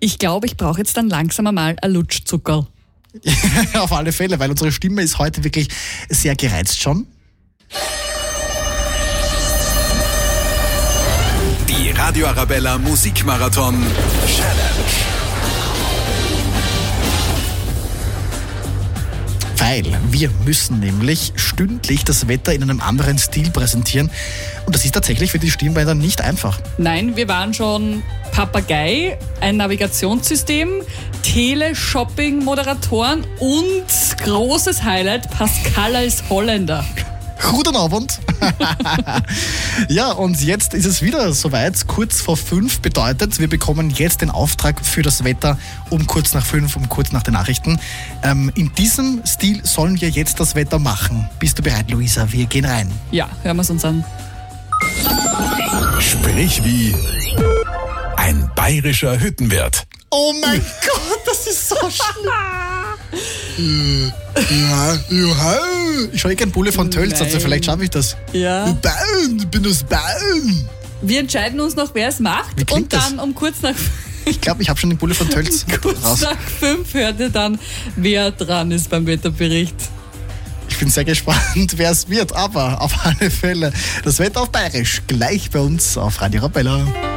Ich glaube, ich brauche jetzt dann langsam einmal ein Lutschzuckerl. Auf alle Fälle, weil unsere Stimme ist heute wirklich sehr gereizt schon. Die Radio Arabella Musikmarathon Challenge. Weil wir müssen nämlich stündlich das Wetter in einem anderen Stil präsentieren. Und das ist tatsächlich für die Stimmbänder nicht einfach. Nein, wir waren schon Papagei, ein Navigationssystem, Teleshopping-Moderatoren und großes Highlight, Pascal als Holländer. Guten Abend. Ja, und jetzt ist es wieder soweit. Kurz vor 5 bedeutet, wir bekommen jetzt den Auftrag für das Wetter um kurz nach 5, um kurz nach den Nachrichten. In diesem Stil sollen wir jetzt das Wetter machen. Bist du bereit, Luisa? Wir gehen rein. Ja, hören wir es uns an. Sprich wie ein bayerischer Hüttenwirt. Oh mein Gott, das ist so schlimm. Ich schaue gerne Bulle von Tölz, also vielleicht schaffe ich das. Ja. Bayern, ich bin aus Bayern. Wir entscheiden uns noch, wer es macht. Wie klingt Und dann um kurz nach Ich glaube, ich habe schon den Bulle von Tölz raus. nach 5 hört ihr dann, wer dran ist beim Wetterbericht. Ich bin sehr gespannt, wer es wird, aber auf alle Fälle das Wetter auf Bayerisch gleich bei uns auf Radio Arabella.